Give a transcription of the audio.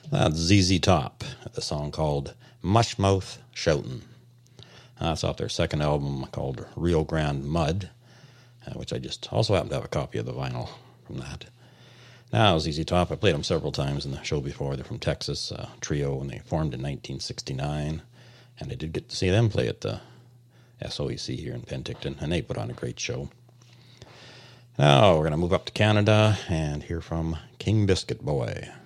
That's ZZ Top, a song called Mushmouth Shoutin'. That's off their second album called Rio Grande Mud, which I just also happen to have a copy of the vinyl from that. Now, ZZ Top, I played them several times in the show before. They're from Texas, trio, and they formed in 1969. And I did get to see them play at the SOEC here in Penticton, and they put on a great show. Now, we're going to move up to Canada and hear from King Biscuit Boy.